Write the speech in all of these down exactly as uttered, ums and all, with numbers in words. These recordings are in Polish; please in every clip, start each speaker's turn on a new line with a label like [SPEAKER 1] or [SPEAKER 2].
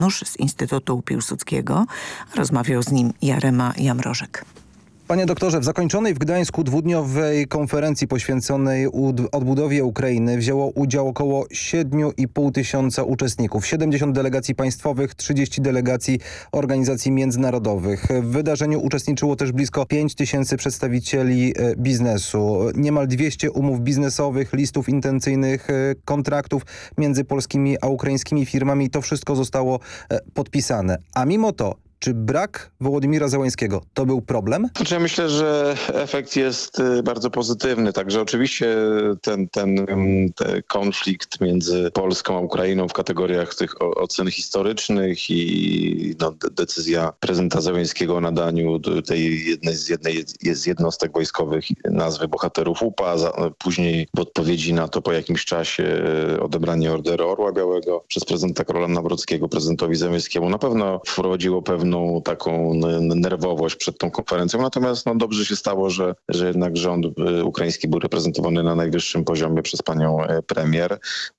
[SPEAKER 1] Janusz z Instytutu Piłsudskiego. Rozmawiał z nim Jarema Jamrożek.
[SPEAKER 2] Panie doktorze, w zakończonej w Gdańsku dwudniowej konferencji poświęconej odbudowie Ukrainy wzięło udział około siedem i pół tysiąca uczestników. siedemdziesiąt delegacji państwowych, trzydzieści delegacji organizacji międzynarodowych. W wydarzeniu uczestniczyło też blisko pięć tysięcy przedstawicieli biznesu. Niemal dwieście umów biznesowych, listów intencyjnych, kontraktów między polskimi a ukraińskimi firmami. To wszystko zostało podpisane. A mimo to, czy brak Wołodymyra Zełańskiego to był problem?
[SPEAKER 3] Znaczy, ja myślę, że efekt jest bardzo pozytywny. Także oczywiście ten, ten, ten konflikt między Polską a Ukrainą w kategoriach tych ocen historycznych i no, decyzja prezydenta Zełańskiego o nadaniu tej jednej z, jednej z jednostek wojskowych nazwy bohaterów U P A, za, później w odpowiedzi na to po jakimś czasie odebranie orderu Orła Białego przez prezydenta Karola Nawrockiego prezydentowi Zełańskiemu na pewno wprowadziło pewną taką nerwowość przed tą konferencją. Natomiast no, dobrze się stało, że, że jednak rząd ukraiński był reprezentowany na najwyższym poziomie przez panią premier.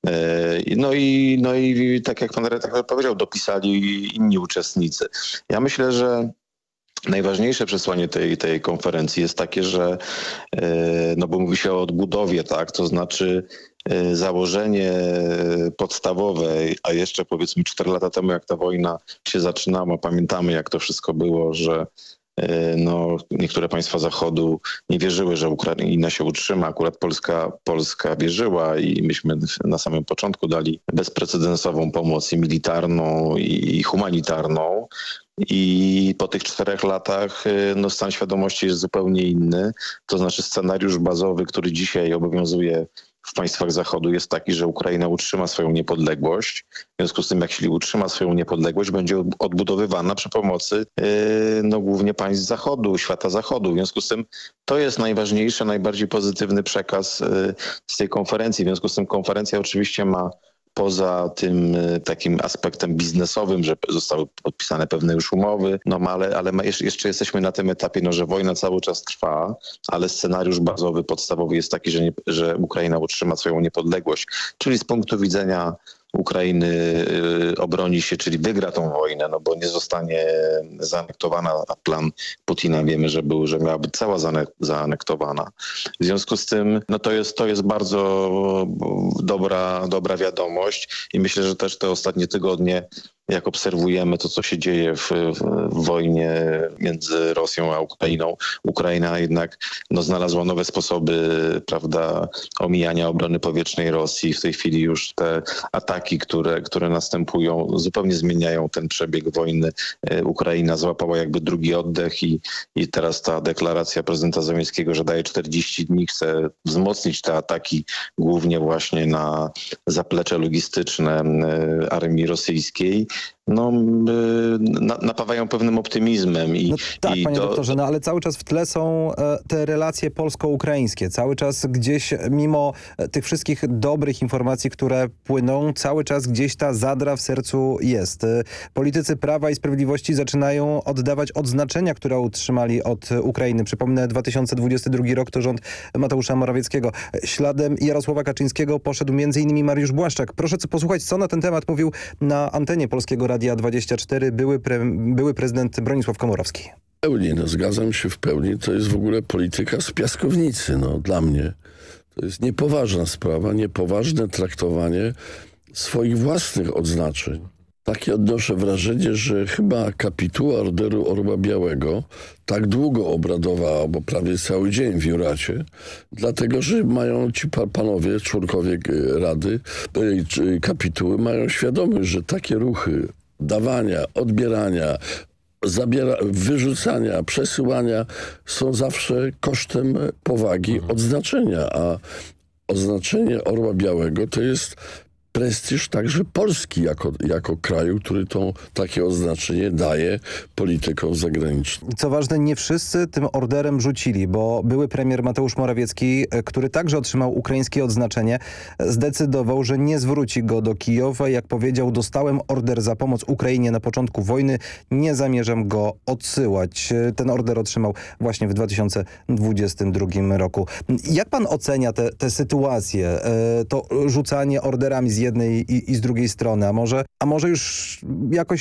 [SPEAKER 3] No i, no i tak jak pan redaktor powiedział, dopisali inni uczestnicy. Ja myślę, że najważniejsze przesłanie tej, tej konferencji jest takie, że no bo mówi się o odbudowie, tak, to znaczy założenie podstawowe, a jeszcze powiedzmy cztery lata temu, jak ta wojna się zaczynała, pamiętamy, jak to wszystko było, że no, niektóre państwa Zachodu nie wierzyły, że Ukraina się utrzyma. Akurat Polska, Polska wierzyła i myśmy na samym początku dali bezprecedensową pomoc i militarną, i humanitarną. I po tych czterech latach no, stan świadomości jest zupełnie inny. To znaczy scenariusz bazowy, który dzisiaj obowiązuje w państwach Zachodu, jest taki, że Ukraina utrzyma swoją niepodległość. W związku z tym, jak jeśli utrzyma swoją niepodległość, będzie odbudowywana przy pomocy yy, no, głównie państw Zachodu, świata Zachodu. W związku z tym to jest najważniejszy, najbardziej pozytywny przekaz yy, z tej konferencji. W związku z tym konferencja oczywiście ma poza tym takim aspektem biznesowym, że zostały podpisane pewne już umowy, no ale, ale jeszcze jesteśmy na tym etapie, no, że wojna cały czas trwa, ale scenariusz bazowy, podstawowy jest taki, że, nie, że Ukraina utrzyma swoją niepodległość, czyli z punktu widzenia Ukrainy y, obroni się, czyli wygra tą wojnę, no bo nie zostanie zaanektowana, a plan Putina wiemy, że był, że miała być cała zaanektowana. W związku z tym, no to jest, to jest bardzo dobra, dobra wiadomość i myślę, że też te ostatnie tygodnie, jak obserwujemy to, co się dzieje w, w wojnie między Rosją a Ukrainą, Ukraina jednak no, znalazła nowe sposoby, prawda, omijania obrony powietrznej Rosji. W tej chwili już te ataki, które, które następują, zupełnie zmieniają ten przebieg wojny. Ukraina złapała jakby drugi oddech i, i teraz ta deklaracja prezydenta Zełańskiego, że daje czterdzieści dni, chce wzmocnić te ataki głównie właśnie na zaplecze logistyczne armii rosyjskiej. No, na, napawają pewnym optymizmem. I,
[SPEAKER 2] no tak,
[SPEAKER 3] i
[SPEAKER 2] panie
[SPEAKER 3] to,
[SPEAKER 2] doktorze, no ale cały czas w tle są e, te relacje polsko-ukraińskie. Cały czas gdzieś, mimo tych wszystkich dobrych informacji, które płyną, cały czas gdzieś ta zadra w sercu jest. E, politycy Prawa i Sprawiedliwości zaczynają oddawać odznaczenia, które utrzymali od Ukrainy. Przypomnę, dwa tysiące dwudziesty drugi rok to rząd Mateusza Morawieckiego. Śladem Jarosława Kaczyńskiego poszedł między innymi Mariusz Błaszczak. Proszę posłuchać, co na ten temat mówił na antenie Polskiego Radia dwadzieścia cztery były, pre, były prezydent Bronisław Komorowski.
[SPEAKER 4] W pełni, no zgadzam się w pełni. To jest w ogóle polityka z piaskownicy. No, dla mnie to jest niepoważna sprawa, niepoważne traktowanie swoich własnych odznaczeń. Takie odnoszę wrażenie, że chyba kapituła Orderu Orła Białego tak długo obradowała, bo prawie cały dzień w Juracie, dlatego że mają ci panowie, członkowie Rady, kapituły, mają świadomość, że takie ruchy dawania, odbierania, zabiera, wyrzucania, przesyłania są zawsze kosztem powagi odznaczenia, a oznaczenie Orła Białego to jest prestiż także Polski jako, jako kraju, który tą, takie oznaczenie daje politykom zagranicznym.
[SPEAKER 2] Co ważne, nie wszyscy tym orderem rzucili, bo były premier Mateusz Morawiecki, który także otrzymał ukraińskie odznaczenie, zdecydował, że nie zwróci go do Kijowa. Jak powiedział, dostałem order za pomoc Ukrainie na początku wojny, nie zamierzam go odsyłać. Ten order otrzymał właśnie w dwa tysiące dwudziestym drugim roku. Jak pan ocenia tę sytuację, to rzucanie orderami z jednej i, i z drugiej strony. A może, a może już jakoś